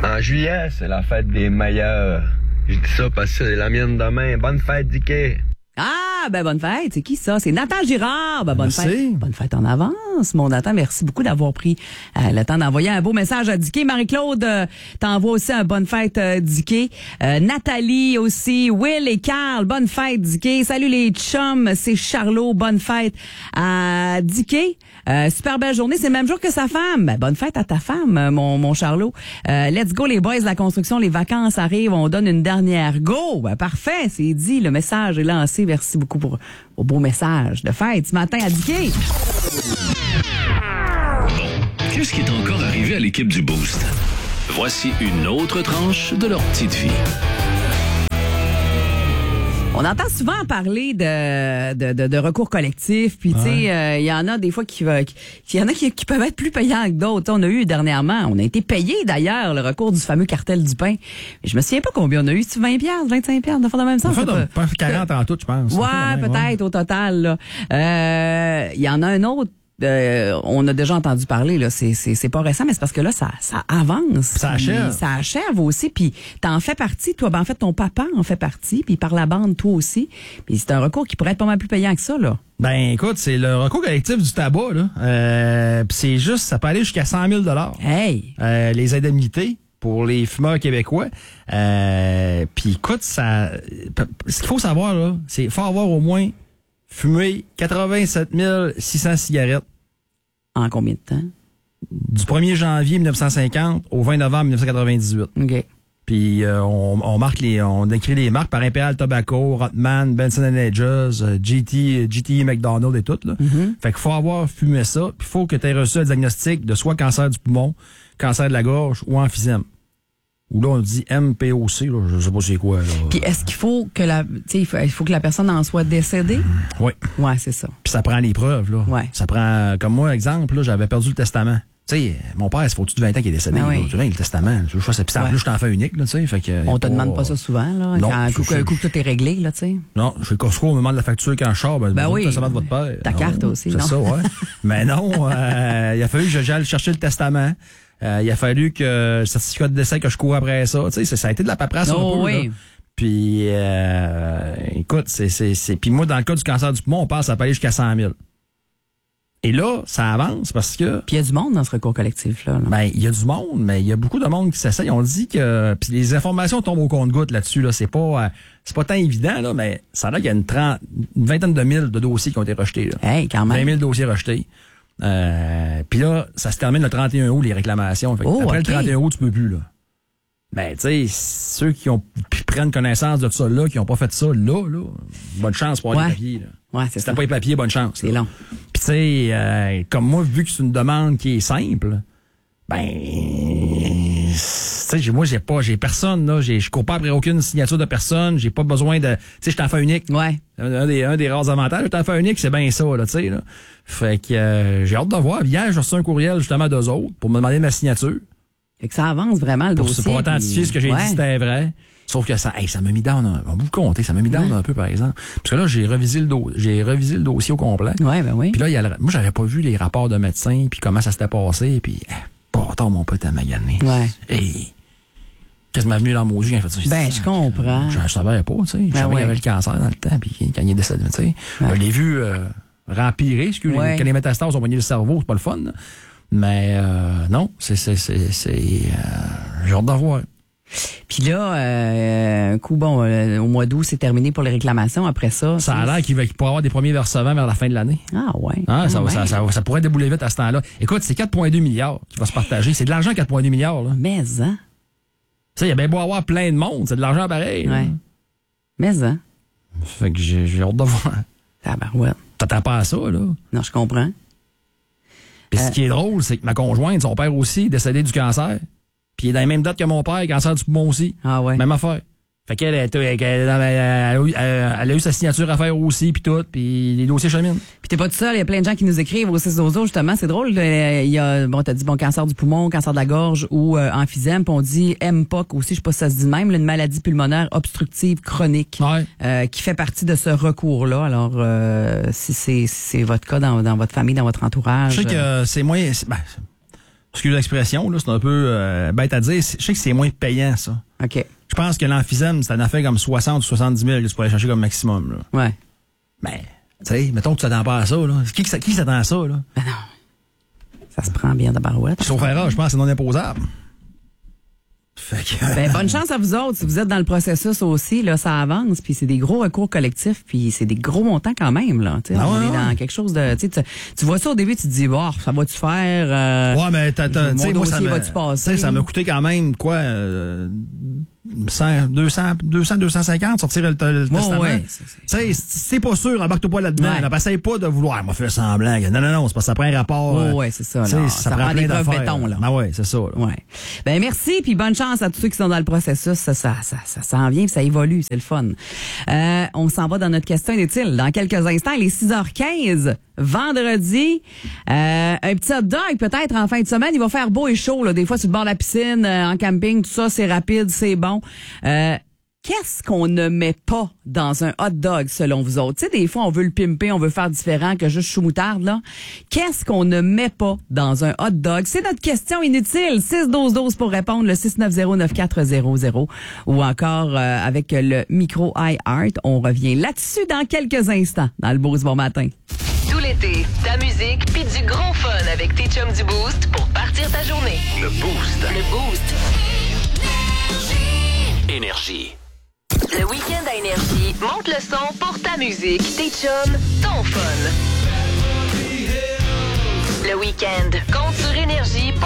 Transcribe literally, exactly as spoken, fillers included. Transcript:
En juillet, c'est la fête des meilleurs. Je dis ça parce que c'est la mienne demain. Bonne fête, Dicky. Ah, ben bonne fête. C'est qui ça? C'est Nathan Girard. Ben bonne Merci. fête. Bonne fête en avance, mon Nathan. Merci beaucoup d'avoir pris euh, le temps d'envoyer un beau message à Dicky. Marie-Claude euh, t'envoie aussi un bonne fête, euh, Dicky. Euh, Nathalie aussi. Will et Carl, bonne fête, Dicky. Salut les chums, c'est Charlot. Bonne fête à Dicky. Euh, super belle journée. C'est le même jour que sa femme. Ben, bonne fête à ta femme, mon, mon Charlot. Euh, let's go les boys de la construction. Les vacances arrivent. On donne une dernière go. Ben, parfait, c'est dit. Le message est lancé. Merci beaucoup pour au beau message de fête ce matin à Dicky. Bon, qu'est-ce qui est encore arrivé à l'équipe du Boost? Voici une autre tranche de leur petite vie. On entend souvent parler de de, de, de recours collectifs, puis tu sais, il euh, y en a des fois qui il y en a qui, qui peuvent être plus payants que d'autres. On a eu dernièrement, on a été payé d'ailleurs le recours du fameux cartel du pain. Je me souviens pas combien on a eu, tu vingt piastres, vingt-cinq piastres, de faire de même sens. On fait de, pas quarante en tout, je pense. Ouais, même, peut-être ouais. Au total là. Euh, il y en a un autre. Euh, on a déjà entendu parler là, c'est c'est c'est pas récent, mais c'est parce que là ça ça avance, ça achève, ça achève aussi, puis t'en fais partie, toi. Ben en fait ton papa en fait partie, puis par la bande toi aussi, puis c'est un recours qui pourrait être pas mal plus payant que ça là. Ben écoute, c'est le recours collectif du tabac là, euh, pis c'est juste, ça peut aller jusqu'à cent mille dollars. Hey, euh, les indemnités pour les fumeurs québécois. Euh, puis écoute, ça, ce qu'il faut savoir là, c'est qu'il faut avoir au moins fumé quatre-vingt-sept mille six cents cigarettes. En combien de temps? Du premier janvier mille neuf cent cinquante au vingt novembre mille neuf cent quatre-vingt-dix-huit. OK. Puis euh, on, on marque les, on écrit les marques par Imperial Tobacco, Rotman, Benson and Hedges, G T, G T E, McDonald's et tout là. Mm-hmm. Fait qu'il faut avoir fumé ça, puis il faut que tu aies reçu un diagnostic de soit cancer du poumon, cancer de la gorge ou emphysème. Ou là on dit M P O C, là, je sais pas c'est quoi là. Puis est-ce qu'il faut que la, tu sais, il faut, il faut que la personne en soit décédée? Oui. Ouais, c'est ça. Puis ça prend les preuves là. Ouais. Ça prend, comme moi exemple là, j'avais perdu le testament. Tu sais, mon père, c'est faut-tu de vingt ans qu'il est décédé. Ben oui. Tu vois, le testament. Je vois ça. Puis en Ouais. plus, je suis enfant unique, là, tu sais. Fait que. On te demande pas ça souvent, là. Non, quand un coup, c'est- un coup que tout est réglé, là, tu sais. Non, chez Costco, on me demande la facture quand je sors. Ben, Ben vous, oui. le testament de votre père. Ta Non, carte aussi, C'est non? ça, ouais. Mais non, euh, il a fallu que j'aille chercher le testament. Euh, il a fallu que le certificat de décès que je cours après ça. Tu sais, ça a été de la paperasse Oh, un peu, oui. là. Puis, euh, écoute, c'est, c'est, c'est, puis moi, dans le cas du cancer du poumon, on pense que ça peut aller jusqu'à cent mille. Et là, ça avance parce que, Puis il y a du monde dans ce recours collectif-là. là. ben, il y a du monde, mais il y a beaucoup de monde qui s'essaye. On dit que, puis les informations tombent au compte-gouttes là-dessus, là. C'est pas, euh, c'est pas tant évident, là, mais ça a l'air qu'il y a une trente, une vingtaine de mille de dossiers qui ont été rejetés, là. Hey, quand vingt même. mille dossiers rejetés. Euh, puis là, ça se termine le trente et un août, les réclamations. Fait que Oh, après ok. le trente et un août, tu peux plus, là. Ben, tu sais, ceux qui ont qui prennent connaissance de ça là, qui ont pas fait ça là, là, bonne chance pour avoir Ouais. les papiers, là. Ouais, c'est Si ça. t'as pas les papiers, bonne chance. C'est là. long. Puis tu sais, euh, comme moi, vu que c'est une demande qui est simple, ben, tu sais, j'ai- moi, j'ai pas, j'ai personne, là, j'ai, je cours pas après aucune signature de personne, j'ai pas besoin de, tu sais, je suis enfant unique. Ouais. Un, un des, un des rares avantages d'être enfant unique, c'est bien ça, là, tu sais, là. Fait que, euh, j'ai hâte de voir. Hier, j'ai reçu un courriel, justement, d'eux autres, pour me demander ma signature, Fait que ça avance vraiment, le pour, dossier. pour authentifier puis- ce que j'ai ouais. dit, c'était vrai. Sauf que ça, hey, ça m'a mis down, un- on va vous compter, ça m'a mis down Ouais. un peu, par exemple. Parce que là, j'ai revisé le dos, j'ai revisé le dossier au complet. Ouais, ben oui. Puis là, il y a le- moi, j'avais pas vu les rapports de médecins, puis comment ça s'était passé, puis eh, pourtant, mon pote à magané. Ouais. Et qu'est-ce qui m'a venu dans mon yeux quand il a fait ça? Ben, je comprends. Je, je savais pas, tu sais. Je Ben savais ouais. qu'il y avait le cancer dans le temps, puis quand il est décédé, tu sais. Ouais. Je l'ai vu euh, rempirer, parce que les- Ouais. quand les métastases ont pogné le cerveau, c'est pas le fun. là. Mais euh, non, c'est... c'est, c'est, c'est euh, j'ai hâte d'en voir. Puis là, euh, un coup, bon, euh, au mois d'août, c'est terminé pour les réclamations. Après ça... Ça a c'est- l'air qu'il va qu'il pourra avoir des premiers versements vers la fin de l'année. Ah, ouais. Ah, ça, Ah, ça, ouais. ça, ça pourrait débouler vite à ce temps-là. Écoute, c'est quatre virgule deux milliards qui va se partager. C'est de l'argent, quatre virgule deux milliards. Là. Mais, hein? Tu sais, il y a bien beau avoir plein de monde, c'est de l'argent pareil. là. Ouais. Mais, hein? Fait que j'ai, j'ai hâte de voir. Ah, ben, ouais. T'attends pas à ça, là. Non, je comprends. Puis Euh. ce qui est drôle, c'est que ma conjointe, son père aussi, est décédé du cancer. Puis il est dans les mêmes dates que mon père, cancer du poumon aussi. Ah, ouais. Même affaire. Fait qu'elle elle, elle, elle, elle a eu- elle- elle a eu sa signature à faire aussi, puis tout, puis les dossiers cheminent. Puis t'es pas tout seul, il y a plein de gens qui nous écrivent au six douze justement, c'est drôle, euh, il y a, bon, t'as dit, bon, cancer du poumon, cancer de la gorge ou euh, emphysème, puis on dit M P O C aussi, je sais pas si ça se dit de même, là, une maladie pulmonaire obstructive chronique, Ouais. euh, qui fait partie de ce recours-là. Alors, euh, si c'est si c'est votre cas dans, dans votre famille, dans votre entourage. Je sais que euh, c'est moins... c'est- Ben, excuse l'expression, là, c'est un peu euh, bête à dire. Je sais que c'est moins payant, ça. OK. Je pense que l'emphysème, c'est une affaire comme soixante ou soixante-dix mille que tu pourrais chercher comme maximum. Là. Ouais. Mais, tu sais, mettons que tu t'attends pas à ça. Là. Qui, qui s'attend à ça? Là? Ben non. Ça se prend bien de barouette. Sauf erreur, je pense que c'est non imposable. Fait que... Ben, bonne chance à vous autres. Si vous êtes dans le processus aussi, là, ça avance. Puis c'est des gros recours collectifs. Puis c'est des gros montants quand même. Là. Tu sais, Ah on ouais, est dans ouais. quelque chose de... Tu, tu vois ça au début, tu te dis, oh, ça va-tu faire... Euh, ouais, mais t'as, t'as, mon tu sais, moi, ça dossier m'a, va-tu passer? t'sais, ça m'a coûté quand même, quoi, euh, cent, deux cents, deux cents, deux cent cinquante sortir le, le Oh, testament. ouais, Tu c'est, c'est... sais, c'est pas sûr, embarque-toi pas là-dedans. Ouais. Là, essaye pas de vouloir, m'a fait semblant. Non, non, non, c'est parce que ça prend un rapport. Oh, euh, ouais, c'est ça. t'sais, Là. ça, Ça prend prend plein des preuves d'affaires. béton, là. Ah ouais, c'est ça. Là. Ouais. Ben merci, puis bonne chance à tous ceux qui sont dans le processus. Ça, ça, ça, ça s'en vient, puis ça évolue, c'est le fun. Euh, on s'en va dans notre question inutile. Dans quelques instants, il est six heures quinze, vendredi. Euh, un petit hot dog peut-être en fin de semaine. Il va faire beau et chaud, là. Des fois sur le bord de la piscine, euh, en camping, tout ça, c'est rapide, c'est bon. Euh, Qu'est-ce qu'on ne met pas dans un hot dog selon vous autres? Tu sais, des fois, on veut le pimper, on veut faire différent que juste chou-moutarde, là. Qu'est-ce qu'on ne met pas dans un hot dog? C'est notre question inutile. six douze douze pour répondre, le six neuf zéro neuf quatre zéro zéro. Ou encore, euh, avec le micro iHeart. On revient là-dessus dans quelques instants, dans le Boost Bon Matin. Tout l'été, ta musique pis du gros fun avec tes chums du Boost pour partir ta journée. Le Boost. Le Boost. Énergie. Le week-end à Énergie, monte le son pour ta musique, tes chums, ton fun. Le week-end, compte sur Énergie pour